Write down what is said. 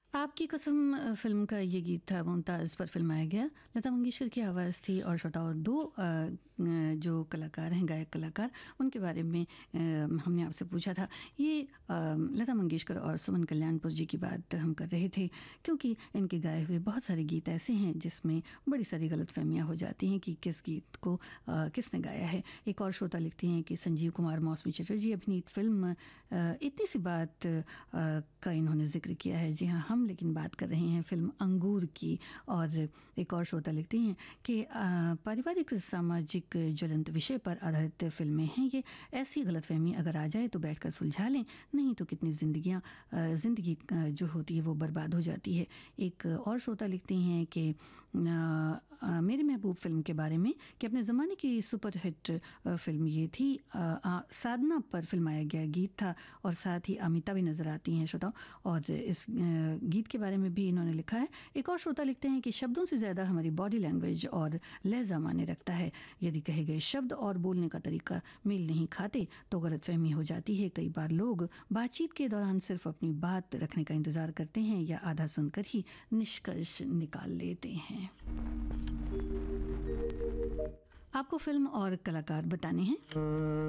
आपकी कसम फ़िल्म का ये गीत था मुमताज़ पर फ़िल्माया गया। लता मंगेशकर की आवाज़ थी और श्रोताओं दो जो कलाकार हैं, गायक कलाकार, उनके बारे में हमने आपसे पूछा था। ये लता मंगेशकर और सुमन कल्याणपुर जी की बात हम कर रहे थे, क्योंकि इनके गाए हुए बहुत सारे गीत ऐसे हैं जिसमें बड़ी सारी गलतफ़हमियाँ हो जाती हैं कि किस गीत को किसने गाया है। एक और श्रोता लिखते हैं कि संजीव कुमार मौसमी चटर्जी अभिनीत फ़िल्म इतनी सी बात का इन्होंने जिक्र किया है। जी हाँ, हम लेकिन बात कर रहे हैं फ़िल्म अंगूर की। और एक और श्रोता लिखते हैं कि पारिवारिक सामाजिक ज्वलंत विषय पर आधारित फ़िल्में हैं ये। ऐसी गलतफहमी अगर आ जाए तो बैठकर सुलझा लें, नहीं तो कितनी ज़िंदगी जो होती है वो बर्बाद हो जाती है। एक और श्रोता लिखते हैं कि मेरे महबूब फ़िल्म के बारे में कि अपने ज़माने की सुपरहिट फ़िल्म ये थी। साधना पर फिल्माया गया गीत था और साथ ही अमिता भी नज़र आती हैं श्रोताओं। और इस गीत के बारे में भी इन्होंने लिखा है। एक और श्रोता लिखते हैं कि शब्दों से ज़्यादा हमारी बॉडी लैंग्वेज और लहजा माने रखता है। यदि कहे गए शब्द और बोलने का तरीका मेल नहीं खाते तो गलतफहमी हो जाती है। कई बार लोग बातचीत के दौरान सिर्फ अपनी बात रखने का इंतज़ार करते हैं या आधा सुनकर ही निष्कर्ष निकाल लेते हैं। आपको फिल्म और कलाकार बताने हैं।